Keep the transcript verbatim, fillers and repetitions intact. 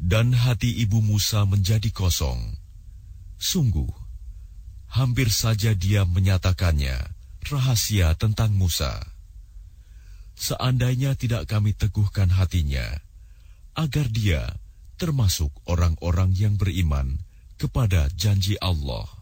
Dan hati ibu Musa menjadi kosong. Sungguh, hampir saja dia menyatakannya rahasia tentang Musa. Seandainya tidak kami teguhkan hatinya, agar dia termasuk orang-orang yang beriman kepada janji Allah.